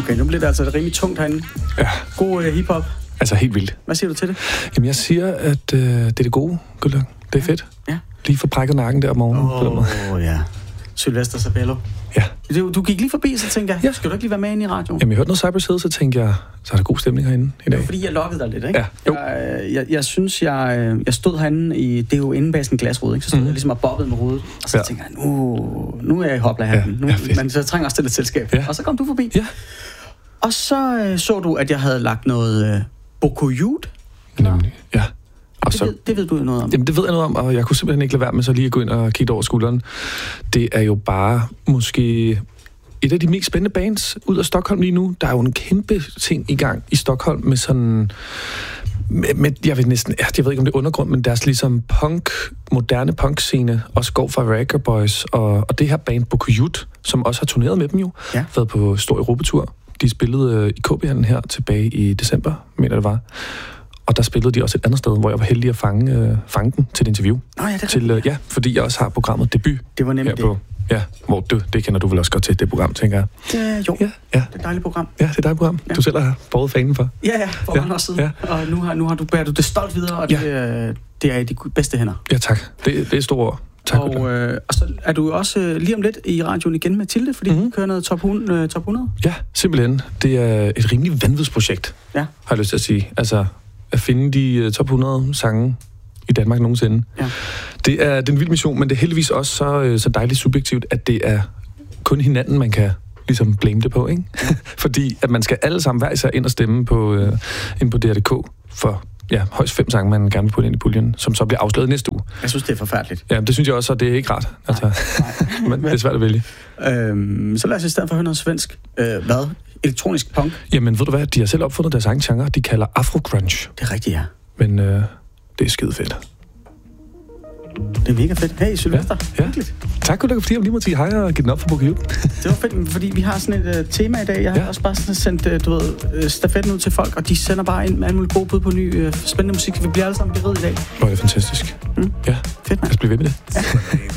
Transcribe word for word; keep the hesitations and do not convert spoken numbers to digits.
Okay, nu bliver det altså rimelig tungt herinde. Ja. God uh, hiphop. Altså helt vildt. Hvad siger du til det? Jamen jeg siger, at øh, det er det gode, Gullok. Det er ja. fedt. Ja. Lige for brækket nakken der om morgenen. Åh, oh, ja. Sylvester Sabello. Ja. Du, du gik lige forbi, så tænkte jeg, ja. Skal du ikke lige være med inde i radioen? Jamen jeg hørte noget Cypress Hill, så tænkte jeg, så er der god stemning herinde i dag. Fordi jeg lokkede dig lidt, ikke? Ja. Jo. Jeg, jeg, jeg synes, jeg, jeg stod herinde i, det er jo inde bag sådan en glasrude, ikke? Så stod mm. jeg ligesom og bobbede med hovedet. Og så ja. tænkte jeg, nu, nu er jeg i hopla-hatten. Ja. Ja, men så jeg trænger også til lidt selskab. Ja. Og så kom du forbi. Ja. Og så øh, så du, at jeg havde lagt noget øh, Bokuyut. Nemlig, ja. Og så, det, ved, det ved du jo noget om. Jamen, det ved jeg noget om, og jeg kunne simpelthen ikke lade være med så lige at gå ind og kigge over skulderen. Det er jo bare måske et af de mest spændende bands ud af Stockholm lige nu. Der er jo en kæmpe ting i gang i Stockholm med sådan... Med, med, jeg ved næsten... Jeg ved ikke, om det er undergrund, men deres ligesom punk, moderne punk-scene også går fra Rager Boys, og, og det her band Bokuyut, som også har turneret med dem jo, ja. Været på stor Europatur. De spillede øh, i K B-hallen her tilbage i december, mener det var. Og der spillede de også et andet sted, hvor jeg var heldig at fange, øh, fange dem til et interview. Nå ja, det til, øh, ja, fordi jeg også har programmet Debut. Det var nemlig på, ja, hvor du, det kender du vel også godt til, det program, tænker jeg. Det, jo, ja, ja. Det er et dejligt program. Ja, det er et dejligt program. Ja. Du selv har båret fanen for. Ja, ja, for mange år siden. Ja. Og nu har, nu har du bæret du det stolt videre, og ja. det, det er i de bedste hænder. Ja, tak. Det, det er store ord. Tak, og, øh, og så er du også øh, lige om lidt i radioen igen med Tilde, fordi mm-hmm. du kører noget top hundrede, øh, top hundrede. Ja, simpelthen. Det er et rimelig vanvidsprojekt, ja. har jeg lyst til at sige. Altså, at finde de uh, top hundrede sange i Danmark nogensinde. Ja. Det er den vilde mission, men det er heldigvis også så, så dejligt subjektivt, at det er kun hinanden, man kan ligesom blame det på, ikke? Fordi at man skal alle sammen hver især ind og stemme på, uh, ind på D R punktum d k for ja, højst fem sange, man gerne vil putte ind i puljen, som så bliver afsløret næste uge. Jeg synes, det er forfærdeligt. Ja, det synes jeg også, og det er ikke rart. Altså. Nej, nej. Men det er svært at vælge. Øhm, så lad os i stedet for høre noget svensk. Øh, hvad? Elektronisk punk? Jamen, ved du hvad? De har selv opfundet deres egen genre. De kalder afro-grunge. Det er rigtigt, ja. Men øh, det er skide fedt. Det er mega fedt. Hey, Sylvester. Ja, ja. Tak, Gullok, fordi jeg lige måtte sige hej og give den op for Bokuyut. Det var fedt, fordi vi har sådan et uh, tema i dag. Jeg har ja. også bare sådan sendt uh, du ved, uh, stafetten ud til folk, og de sender bare ind med alle mulige gode bud på ny uh, spændende musik. Vi bliver alle sammen beriget i dag. Hvor er det fantastisk. Mm. Ja, fedt, man. Lad os blive ved med det. Ja.